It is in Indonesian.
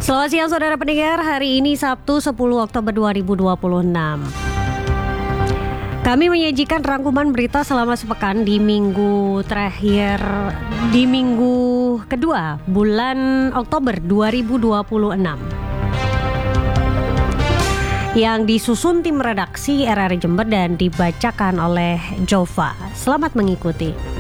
Selamat siang saudara pendengar, hari ini Sabtu 10 Oktober 2026. Kami menyajikan rangkuman berita selama sepekan di minggu terakhir, di minggu kedua bulan Oktober 2026. Yang disusun tim redaksi RRI Jember dan dibacakan oleh Jova. Selamat mengikuti.